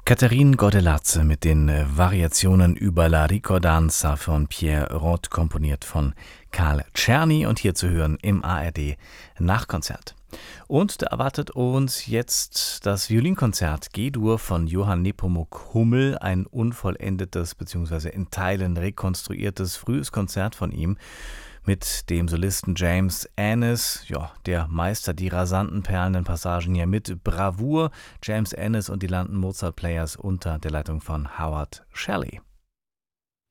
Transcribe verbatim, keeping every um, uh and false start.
Catherine Gordelazze mit den äh, Variationen über La Ricordanza von Pierre Roth, komponiert von Karl Czerny und hier zu hören im A R D Nachkonzert. Und da erwartet uns jetzt das Violinkonzert G-Dur von Johann Nepomuk Hummel, ein unvollendetes bzw. in Teilen rekonstruiertes frühes Konzert von ihm mit dem Solisten James Annis. Ja, der meistert die rasanten, perlenden Passagen hier mit Bravour. James Annis und die London Mozart Players unter der Leitung von Howard Shelley.